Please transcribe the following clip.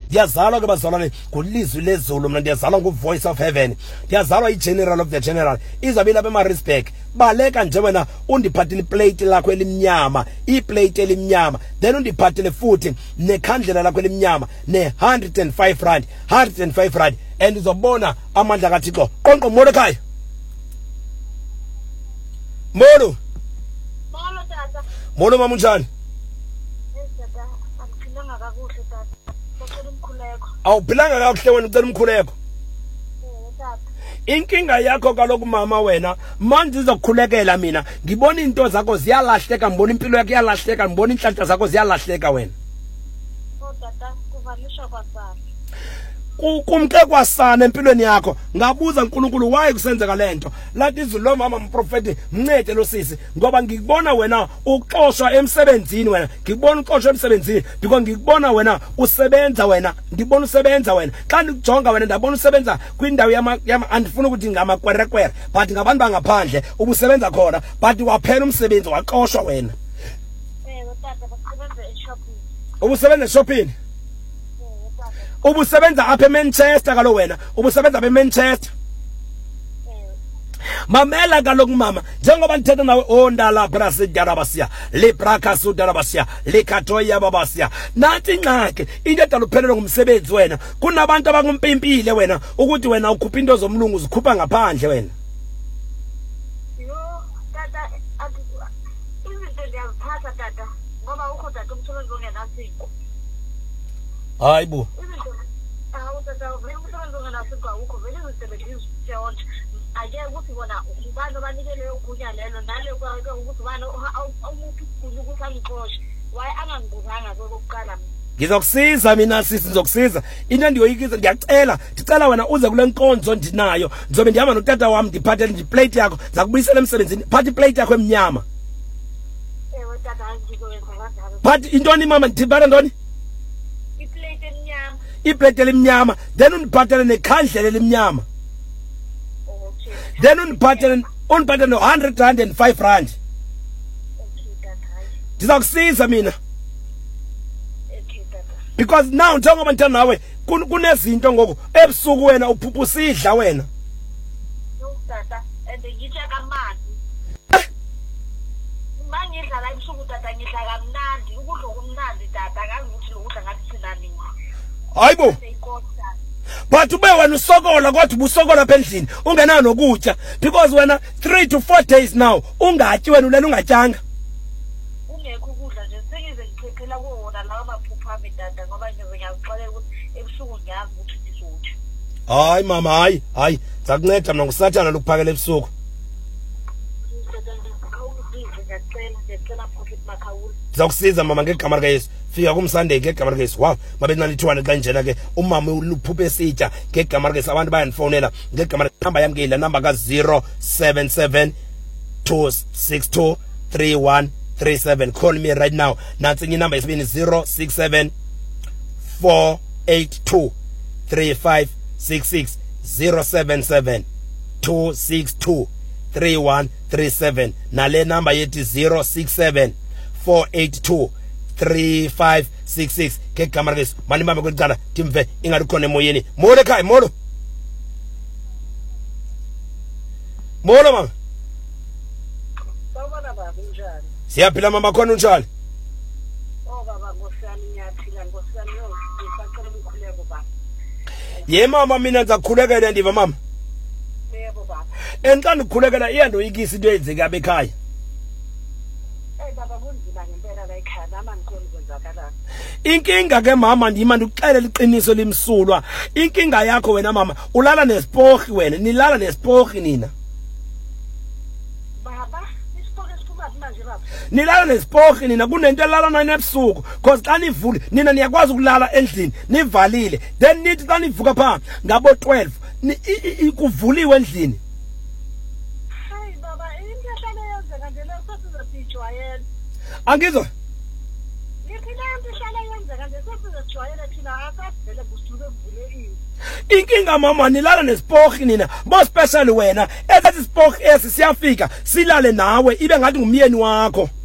Ndiyazalwa ke bazalwane ngulizwi lezulu, mna ndiyazalwa nguVoice of Heaven, ndiyazalwa iGeneral of the General. Izabe lapha eMaritzburg. Baleka nje wena undiphathele iplate lakho elimnyama, iplate elimnyama, then undiphathele futhi nekhandlela lakho elimnyama ne105 rand, 105 rand, and uzobona amandla kaThixo. Qonqo Mordecai. Molo. Molo tata. Molo mama unjani? Tata, akuphilanga kakuhle tata. Ngicela umkhuleko. Awuphilanga kakuhle wena ucela umkhuleko. Tata. Inkinga yakho kaloku mama wena, manje izokukhulekela mina. Ngibona into zakho ziyalahleka, ngibona impilo yakho iyalahleka, ngibona inhlanhla zakho ziyalahleka wena. Tata, kuvalisha kwasana. Kumke kwasana empilweni yakho. Ngabuza uNkulunkulu why kusenzeka lento. Lathi izulu lo mama mprofeti mncede lo sisi ngoba ngikubona wena uxoshwa emsebenzini wena. Ngikubona uxoshwa emsebenzini because ngikubona wena usebenza wena. Ngibona usebenza wena. Xa ndikujonga wena ndabona usebenza kwindawo yama andifuna ukuthi ngamakwerekwere but ngabantu bangaphandle ubusebenza khona but waphela umsebenzi waxoshwa wena. Tata, basebenza e-shopping. Ubusebenza e-shopping. Ubusebenza apha eManchester kalo wena. Ubusebenza apha eManchester. Mamela kaloku mama, njengoba ndithetha nawe ondala brase darabasiya, le braka su darabasiya, le katoya babasiya. Nathi ingxaki into edala uphelelwe ngumsebenzi wena. Kunabantu abangumpimpile wena ukuthi wena ukhupha into zomlungu uzikhupha ngaphandle wena. Yo, tata, izinto ndiyaziphatha tata, ngoba ukho tata umsebenzi ongenasiko. Hayibo. Tata, vele umsebenzi ongenasiko awukho, vele izisebenzi zonke. Ake ukuthi bona ubani obanikele ugunya lelo nale kwake ukuthi ubani awumuntu ugunya ukuthi angixoshe waye angangibuzanga kokuqala. Ngizokusiza mina sisi, ngizokusiza. Into endiyoyikiza ndicela wena uze kule nkonzo ndinayo. Ngizobe ndihamba notata wami ndiphathele iplate yakho, zakubuyisela emsebenzini. Phatha iplate yakho emnyama. Ewe tata, ngizokwenza kanjalo. Phatha intoni mama, ndibala ntoni? Iplate emnyama. Iplate elimnyama, then undiphathele nekhandlela elimnyama. Then uniphathele 105 rand. Ndizakusiza mina. Because now njengoba ndithetha nawe kunezinto ngoku ebusuku wena uphupha usidla wena. Tata, and ngitya kamandi. Mangidla la ebusuku tata ngidla kamnandi, ukudla okumnandi tata, ngazi ukuthi lokudla ngathi sinani. Hayibo. But ube wena usokola kodwa ubusokola apha endlini ungenayo nokutya because wena 3 to 4 days now ungatyi wena ulela ungatyanga. Ungekho ukudla nje sengize ngikhephela kuwona lawo maphupha ami tata ngoba ngiyazixolela ukuthi ebusuku ngiyazi ukuthi ndizotya. Hayi mama, hayi zakunceda mina ngusathana lokuphakela ebusuku. Ndizakusiza mama ngegama likaYesu. Fika kumSunday ngegama likaYesu. Wow, mabe nalithuwana xa njena ke umama uluphuphe esitya ngegama likaYesu. Abantu bayandifonela ngegama number yami ke la number ka 077 262 3137. Call me right now. Nansi inye number yesibini 067 482 3566 077 262 3137. Nale number yethi 067 482 3566. Ngegama likaYesu. Mani mama kwicala timve ingathi khona emoyeni. Molo ekhaya, molo. Molo mama. Sawubona baba, unjani? Siyaphila mama, khona unjani? Oh baba, ngosiyami ngiyaphila, ngosiyami ngisacela umkhuleko baba. Ye mama, mina ngizakukhulekela ndiva mama. Yebo baba. Enxa ndikhulekela iyandoyikisa into eyenzeka apha ekhaya. Baba kunzima ngempela la ekhaya, nama ngikoni kwenzakalani. Inkinga ke mama, ndima ndikuxelela iqiniso limsulwa. Inkinga yakho wena mama, ulala nesipokhi wena, nilala nesipokhi nina. Baba, isipokhi siphuma manje baba. Nilala nesipokhi nina, kunento elala nayo ebusuku because xa nivule nina niyakwazi ukulala endlini nivalile, then nithi xa nivuka pha ngabo 12 kuvuliwe endlini. Hayi baba, into ehlale yenzeka nje leyo sesizojwayela. Angizwa? Ngithi lento ehlale yenzeka nje sesizojwayela thina akavele kusuke kuvulekile. Inkinga mama, nilala nesipokhi nina, more special wena. Ethi sipokhi esi siyafika silale nawe ibe ngathi ngumyeni wakho.